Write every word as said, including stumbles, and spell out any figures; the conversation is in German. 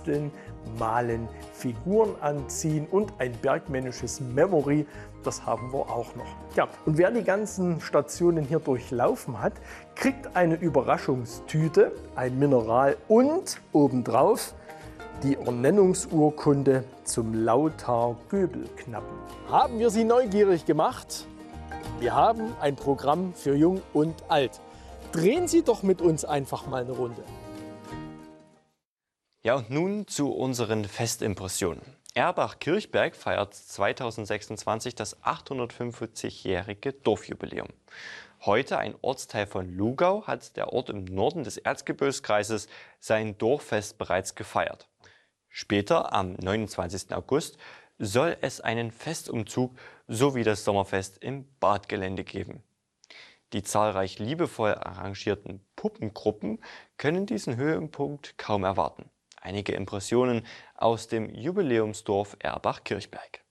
basteln, malen, Figuren anziehen und ein bergmännisches Memory, das haben wir auch noch. Ja, und wer die ganzen Stationen hier durchlaufen hat, kriegt eine Überraschungstüte, ein Mineral und obendrauf die Ernennungsurkunde zum Lautar-Göbel-Knappen. Haben wir Sie neugierig gemacht? Wir haben ein Programm für Jung und Alt. Drehen Sie doch mit uns einfach mal eine Runde. Ja, und nun zu unseren Festimpressionen. Erbach-Kirchberg feiert zweitausendsechsundzwanzig das achthundertfünfundfünfzigjährige Dorfjubiläum. Heute, ein Ortsteil von Lugau, hat der Ort im Norden des Erzgebirgskreises sein Dorffest bereits gefeiert. Später, am neunundzwanzigsten August, soll es einen Festumzug sowie das Sommerfest im Badgelände geben. Die zahlreich liebevoll arrangierten Puppengruppen können diesen Höhepunkt kaum erwarten. Einige Impressionen aus dem Jubiläumsdorf Erbach-Kirchberg.